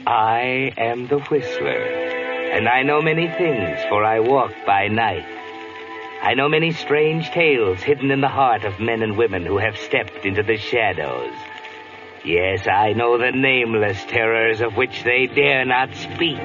I am the Whistler, and I know many things, for I walk by night. I know many strange tales hidden in the heart of men and women who have stepped into the shadows. Yes, I know the nameless terrors of which they dare not speak.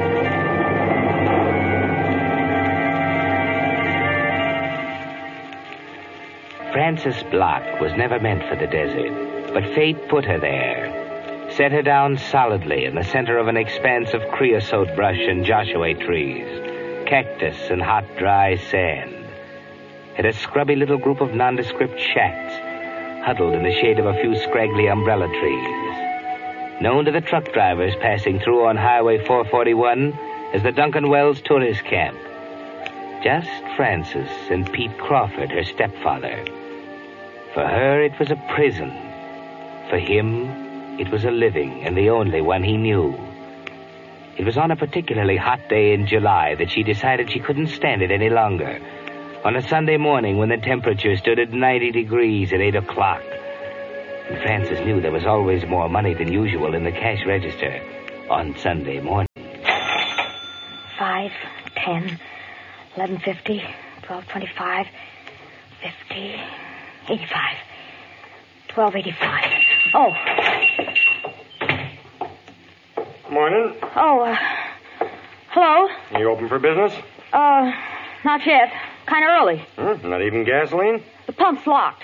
Frances Block was never meant for the desert, but fate put her there. Set her down solidly in the center of an expanse of creosote brush and Joshua trees, cactus and hot, dry sand. And a scrubby little group of nondescript shacks, huddled in the shade of a few scraggly umbrella trees. Known to the truck drivers passing through on Highway 441 as the Duncan Wells Tourist Camp. Just Frances and Pete Crawford, her stepfather. For her, it was a prison. For him, it was a living and the only one he knew. It was on a particularly hot day in July that she decided she couldn't stand it any longer. On a Sunday morning when the temperature stood at 90 degrees at 8 o'clock. And Frances knew there was always more money than usual in the cash register on Sunday morning. 5, 10, 11.50, 12.25, 50, 85, 12.85. Oh. Morning. Oh, hello? You open for business? Not yet. Kind of early. Not even gasoline? The pump's locked.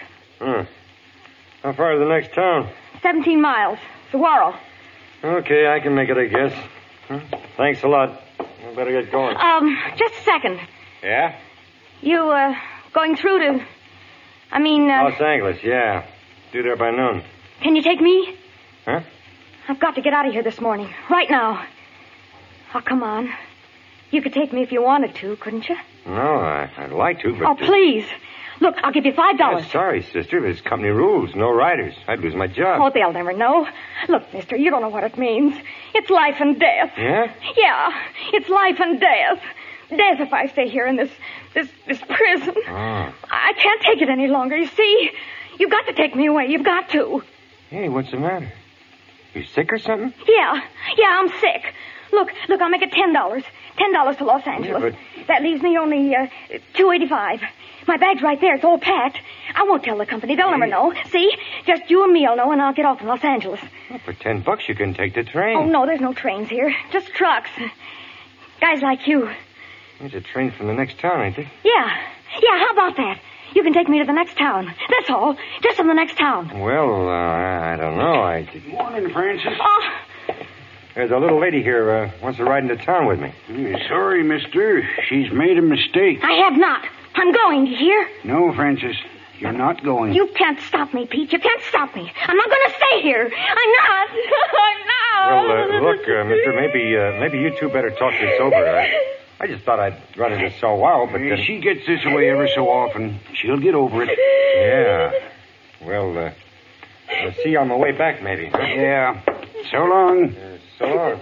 How far is the next town? 17 miles. Saguaro. Okay, I can make it, I guess. Thanks a lot. I better get going. Just a second. Yeah? You, going through to... Los Angeles, yeah. Due there by noon. Can you take me? Huh? I've got to get out of here this morning. Right now. Oh, come on. You could take me if you wanted to, couldn't you? No, I'd like to, but... Oh, please. Look, I'll give you $5. Yeah, sorry, sister. There's company rules. No riders. I'd lose my job. Oh, they'll never know. Look, mister, you don't know what it means. It's life and death. Yeah? Yeah, it's life and death. Death if I stay here in this prison. Oh. I can't take it any longer, you see? You've got to take me away. You've got to. Hey, what's the matter? You sick or something? Yeah, I'm sick. Look, I'll make it $10. $10 to Los Angeles. Yeah, but... That leaves me only $2.85. My bag's right there. It's all packed. I won't tell the company. They'll never know. See? Just you and me'll know, and I'll get off in Los Angeles. Well, for $10 you can take the train. Oh, no, there's no trains here. Just trucks. Guys like you. There's a train from the next town, ain't there? Yeah, how about that? You can take me to the next town. That's all. Just from the next town. Well, I don't know. Morning, Francis. Oh, There's a little lady here wants to ride into town with me. Sorry, mister. She's made a mistake. I have not. I'm going, you hear? No, Francis. You're not going. You can't stop me, Pete. You can't stop me. I'm not going to stay here. I'm not. I'm not. Well, look, mister, maybe you two better talk this over. I just thought I'd run into so wild, but... She gets this way ever so often. She'll get over it. Yeah. Well, we'll see you on the way back, maybe. Huh? Yeah. So long. So long.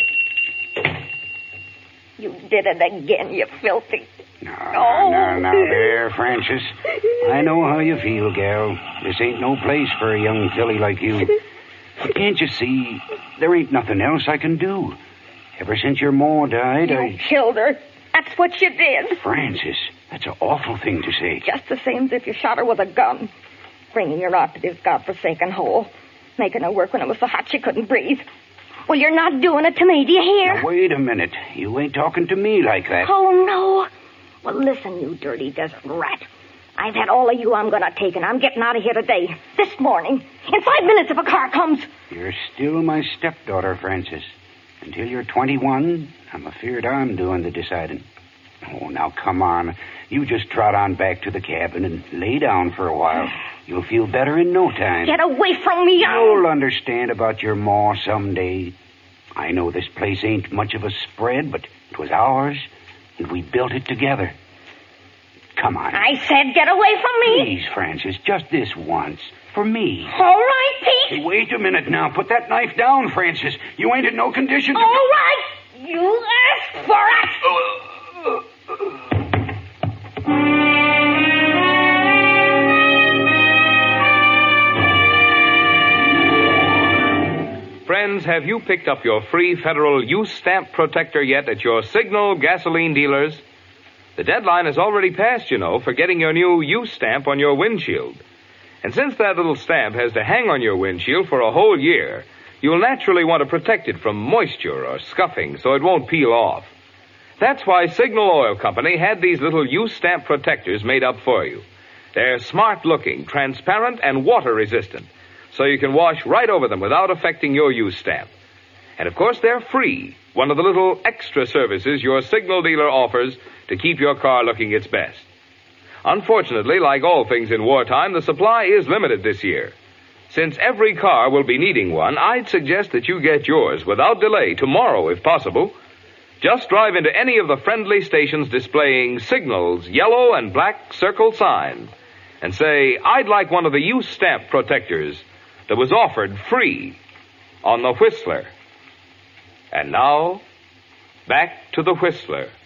You did it again, you filthy... No, there, Francis. I know how you feel, gal. This ain't no place for a young filly like you. But can't you see, there ain't nothing else I can do. Ever since your ma died, You killed her. That's what you did. Francis, that's an awful thing to say. Just the same as if you shot her with a gun. Bringing her out to this godforsaken hole. Making her work when it was so hot she couldn't breathe. Well, you're not doing it to me, do you hear? Now, wait a minute. You ain't talking to me like that. Oh, no. Well, listen, you dirty desert rat. I've had all of you I'm going to take, and I'm getting out of here today. This morning. In 5 minutes if a car comes. You're still my stepdaughter, Francis. Until you're 21, I'm afeard I'm doing the deciding. Oh, now, come on. You just trot on back to the cabin and lay down for a while. You'll feel better in no time. Get away from me. You'll understand about your ma someday. I know this place ain't much of a spread, but it was ours, and we built it together. Come on. I said get away from me. Please, Francis, just this once. For me. All right, Pete. Hey, wait a minute now. Put that knife down, Francis. You ain't in no condition to... All right. You asked for it. Friends, Friends, have you picked up your free federal use stamp protector yet at your Signal gasoline dealers? The deadline has already passed, you know, for getting your new use stamp on your windshield. And since that little stamp has to hang on your windshield for a whole year, you'll naturally want to protect it from moisture or scuffing so it won't peel off. That's why Signal Oil Company had these little use stamp protectors made up for you. They're smart-looking, transparent, and water-resistant, so you can wash right over them without affecting your use stamp. And, of course, they're free, one of the little extra services your Signal dealer offers to keep your car looking its best. Unfortunately, like all things in wartime, the supply is limited this year. Since every car will be needing one, I'd suggest that you get yours without delay tomorrow, if possible. Just drive into any of the friendly stations displaying Signal's yellow and black circle sign and say, "I'd like one of the use stamp protectors that was offered free on the Whistler." And now, back to the Whistler.